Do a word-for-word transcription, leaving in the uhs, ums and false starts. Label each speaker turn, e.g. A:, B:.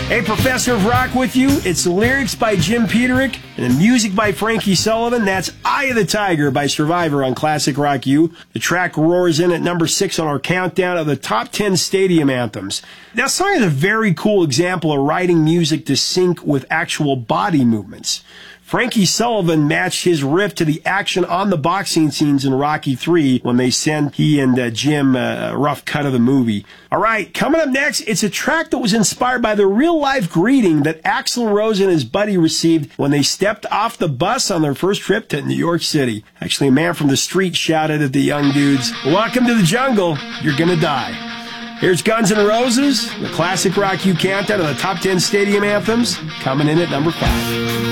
A: Hey, Professor of Rock with you. It's the lyrics by Jim Peterick and the music by Frankie Sullivan. That's Eye of the Tiger by Survivor on Classic Rock U. The track roars in at number six on our countdown of the top ten stadium anthems. That song is a very cool example of writing music to sync with actual body movements. Frankie Sullivan matched his riff to the action on the boxing scenes in Rocky three when they sent he and uh, Jim uh, a rough cut of the movie. All right, coming up next, it's a track that was inspired by the real-life greeting that Axl Rose and his buddy received when they stepped off the bus on their first trip to New York City. Actually, a man from the street shouted at the young dudes, "Welcome to the jungle, you're gonna die." Here's Guns N' Roses, the Classic Rock U countdown of the top ten stadium anthems, coming in at number five.